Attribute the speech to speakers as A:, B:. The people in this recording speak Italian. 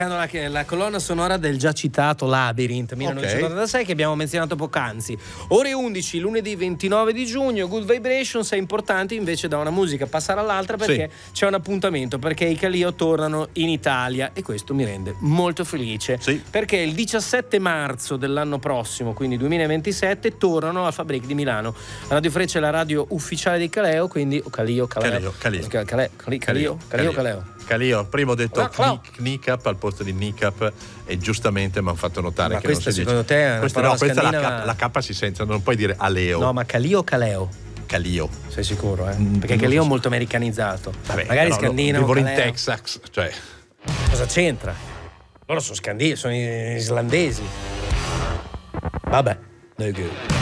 A: La colonna sonora del già citato Labyrinth 1986 che abbiamo menzionato poc'anzi. Ore 11 lunedì 29 di giugno, Good Vibrations. È importante invece da una musica passare all'altra perché c'è un appuntamento, perché i Calio tornano in Italia e questo mi rende molto felice, perché il 17 marzo dell'anno prossimo, quindi 2027, tornano al Fabric di Milano. Radio Freccia è la radio ufficiale di Caleo, quindi Calio.
B: Prima ho detto Kneecap al posto di Kneecap e giustamente mi hanno fatto notare che
A: questa
B: non si
A: secondo
B: dice.
A: te è una parola scandinava?
B: La K si sente, non puoi dire Aleo.
A: No, ma Calio o Caleo?
B: Calio.
A: Sei sicuro, Perché Calio è molto americanizzato.
B: Vabbè,
A: magari scandinavo.
B: Vivono in Texas, cioè.
A: Cosa c'entra? Loro sono islandesi. Vabbè, no good.